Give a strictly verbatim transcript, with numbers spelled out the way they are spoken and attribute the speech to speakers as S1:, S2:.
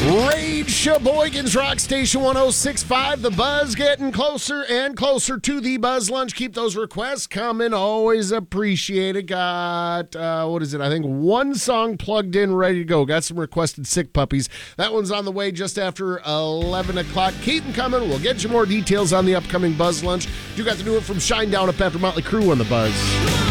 S1: Rage Sheboygan's Rock Station one oh six point five. The Buzz getting closer and closer to the Buzz Lunch. Keep those requests coming. Always appreciate it. Got, uh, what is it? I think one song plugged in, ready to go. Got some requested Sick Puppies. That one's on the way just after eleven o'clock. Keep them coming. We'll get you more details on the upcoming Buzz Lunch. You got to do it from Shinedown up after Motley Crue on the Buzz.